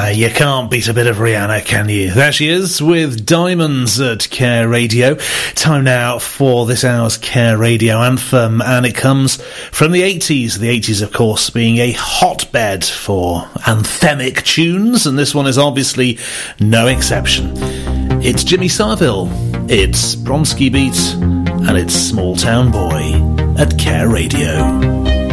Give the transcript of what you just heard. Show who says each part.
Speaker 1: You can't beat a bit of Rihanna, can you? There she is with Diamonds at Care Radio. Time now for this hour's Care Radio anthem, and it comes from the 80s. The 80s, of course, being a hotbed for anthemic tunes, and this one is obviously no exception. It's Jimmy Savile, it's Bronski Beat, and it's Small Town Boy at Care Radio.